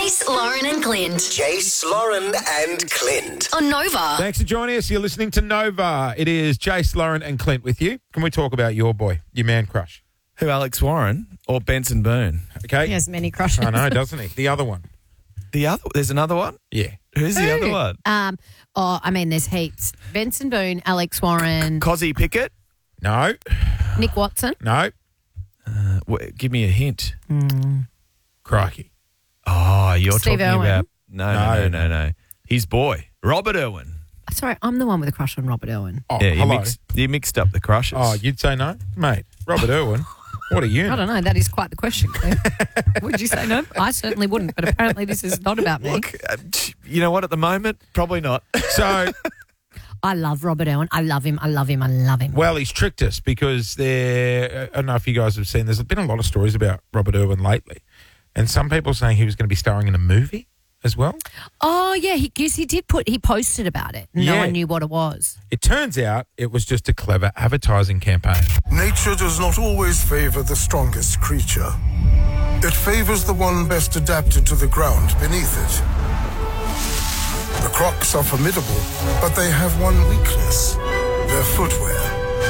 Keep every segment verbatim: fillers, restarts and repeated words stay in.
Jace, Lauren and Clint. Jace, Lauren and Clint. On Nova. Thanks for joining us. You're listening to Nova. It is Jace, Lauren and Clint with you. Can we talk about your boy, your man crush? Who, Alex Warren or Benson Boone? Okay. He has many crushes. I know, doesn't he? The other one. The other, there's another one? Yeah. Who's the other one? Um, oh, I mean, there's heaps. Benson Boone, Alex Warren, Cozzy Pickett? No. Nick Watson. No. Uh, w- give me a hint. Crikey. Oh, you're Steve talking Irwin. about... No, no, No. no, no, no. His boy, Robert Irwin. Sorry, I'm the one with a crush on Robert Irwin. Oh, yeah, you hello. mixed, you mixed up the crushes. Oh, you'd say no? Mate, Robert Irwin. What are you? I don't know. That is quite the question, Clint. Would you say no? I certainly wouldn't, but apparently this is not about me. Look, uh, you know what, at the moment, probably not. So, I love Robert Irwin. I love him. I love him. I love him. well, he's tricked us because there, I don't know if you guys have seen, there's been a lot of stories about Robert Irwin lately. And some people saying he was going to be starring in a movie as well. Oh, yeah. He, yes, he did put, he posted about it. No Yeah. one knew what it was. It turns out it was just a clever advertising campaign. Nature does not always favor the strongest creature. It favors the one best adapted to the ground beneath it. The Crocs are formidable, but they have one weakness: their footwear.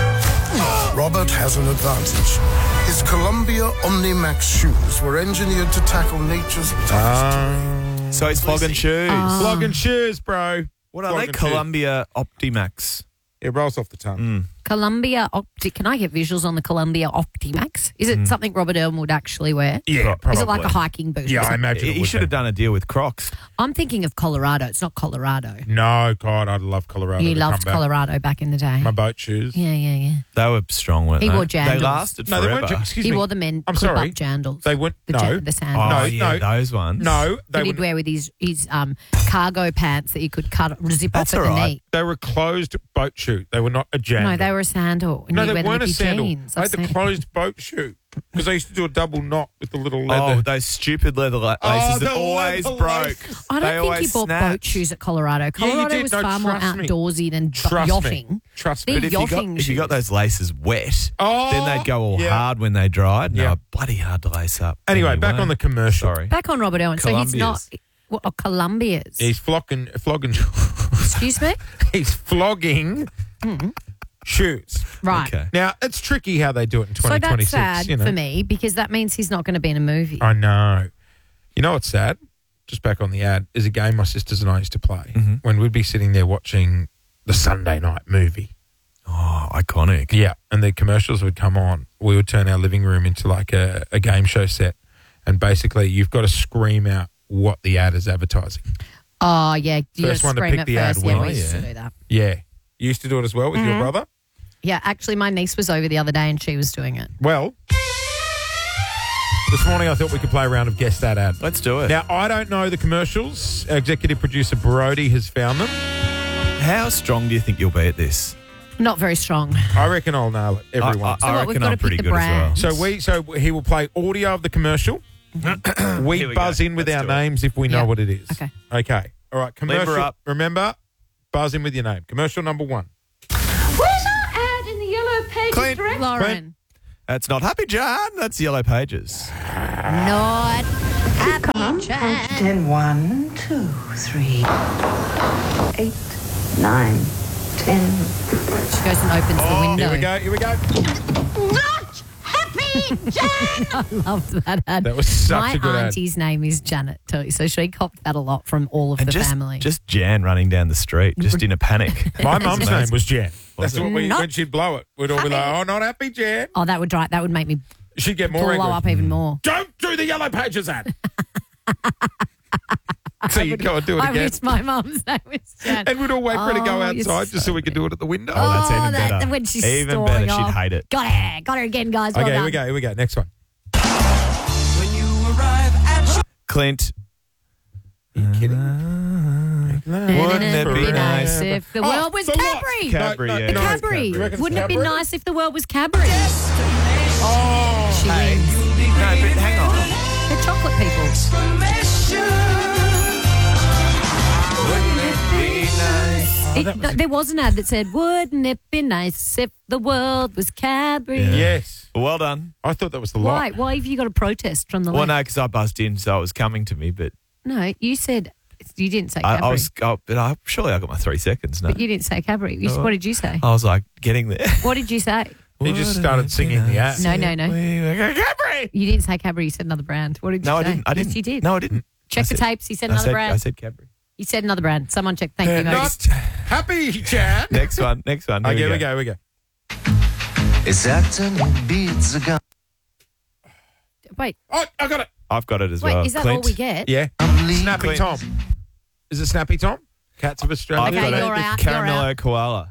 Robert has an advantage. His Columbia Omnimax shoes were engineered to tackle nature's toughest terrain. So he's flogging shoes. Flogging shoes, bro. what are they? Flogging shoes. Columbia Optimax. It rolls off the tongue. Columbia Opti. Can I get visuals on the Columbia Optimax? Is it something Robert Irwin would actually wear? Yeah, probably. Is it like a hiking boot? Yeah, or I something? imagine it He would should have be. done a deal with Crocs. I'm thinking of Colorado. It's not Colorado. No, God, I'd love Colorado. You to loved come back. Colorado back in the day. My boat shoes. Yeah, yeah, yeah. They were strong, weren't He they? wore They jandals. lasted No, they forever. weren't. Excuse He me. wore the men I'm clip sorry. up jandals. They weren't. The, No, ja- the Oh, sandals. No, yeah, no. those ones. no. They that were. he'd wear with his his um, cargo pants that you could cut zip That's off at all the right. knee. They were a closed boat shoe. They were not a jandal. No, they were a sandal. And No, you'd they wear them weren't with a your sandal. jeans. They I've had the seen- closed boat shoe because I used to do a double knot with the little Oh, leather. those stupid leather la- Oh, laces the that always leather broke. laces. I They don't think he always bought snapped. boat shoes at Colorado. you Colorado did. was No, far more trust me. outdoorsy than b- Trust yachting. me. Trust They're me. But if you, got, yachting if you got shoes. those laces wet, Oh, then they'd go all yeah. hard when they dried. No, Yeah. bloody hard to lace up. Anyway, back on the commercial. Sorry. Back on Robert Irwin. So he's not. Columbia's. What, oh, Columbia's. He's flogging, flogging. Excuse me? He's flogging shoes. Right. Okay. Now it's tricky how they do it in So twenty that's twenty-six. sad you know. for me because that means he's not going to be in a movie. I know. You know what's sad? Just back on the ad is a game my sisters and I used to play Mm-hmm. when we'd be sitting there watching the Sunday night movie. Oh, iconic. Yeah, and the commercials would come on. We would turn our living room into like a, a game show set, and basically you've got to scream out what the ad is advertising. Oh, yeah. You First gotta one to scream pick it the ad first. Yeah, we wins. used Yeah. to do that. Yeah, you used to do it as well with Mm-hmm. your brother. Yeah, actually, my niece was over the other day and she was doing it. Well, this morning I thought we could play a round of Guess That Ad. Let's do it. Now, I don't know the commercials. Our executive producer Brody has found them. How strong do you think you'll be at this? Not very strong. I reckon I'll nail it every I, once. I, I So what, we've reckon gotta I'm pretty pick the good as well. brand. So we, so he will play audio of the commercial. we, Here we buzz go. in with Let's our do it. names if we know Yeah. what it is. Okay. Okay. All right. Commercial. Limber up. Remember, buzz in with your name. Commercial number one. Where's our ad in the Yellow Pages Clint. direct? Lauren. That's not Happy John. That's Yellow Pages. Not happy Jan. Ten, one, two, three, eight, nine, ten. She goes and opens the window. Here we go. Here we go. Not Happy Jan! I love that ad. That was such My a good ad. auntie's name is Janet too, so she copped that a lot from all of And the just, family. just Jan running down the street, just in a panic. My mum's name was Jan. That's Was it? what we, Not when she'd blow it, we'd all be like, "Oh, not happy, Jan." oh, that would drive. That would make me She'd get more blow angry. up even more. Don't do the Yellow Pages ad. So you go and do it I again. wish my mum's name was Janet. And we'd all wait for her to go Oh, you're outside just so we could do it at the window. Oh, that's even that- better. When she's Even storming better. She'd off. hate it. Got her. Got her again, guys. Well Okay, here done. we go. Here we go. Next one. Clint. Are you kidding? Wouldn't it be nice? if the Oh, world was the what? Cadbury? Cadbury, No, no, yeah. The no, Cadbury. You reckon it's Wouldn't it be Cadbury? nice if the world was Cadbury? Oh, She wins. No, but hang on. They're chocolate people. It, th- there was an ad that said, "Wouldn't it be nice if the world was Cadbury?" Yeah. yes. Well done. I thought that was the Why? lot. Why have you got a protest from the Well, left? no, because I buzzed in, so it was coming to me, but No, you said you didn't say I, Cadbury. I was, oh, but I, surely I got my three seconds. No, But you didn't say Cadbury. You, Oh. What did you say? I was like getting there. What did you say? He just started singing the ad. No, no, no. Cadbury. You didn't say Cadbury. You said another brand. What did you No, I say? didn't. I didn't. Yes, you did. No, I didn't. Check I the said- tapes. He said I another said, brand. I said Cadbury. You said another brand. Someone check. Thank They're you, Moses. not happy, Jan. Next one. Next one. Here Okay, we we go. go, we go. It's acting it beats a gun. Wait, Oh, I got it. I've got it as wait. well. Is that Clint. all we get? Yeah. I'm leaving. Snappy Clint. Tom. Is it Snappy Tom? Cats of Australia. I've Okay, got you're it. out, you're Caramello out. koala.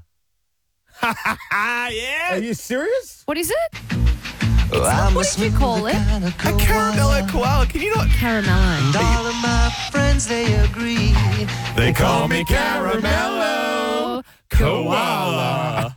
yeah. Are you serious? What is it? Oh, not- I'm what a did you call smooth it? kind of A caramello koala. Can you not? Caramello. And all of my friends, they agree. They call me Caramello koala.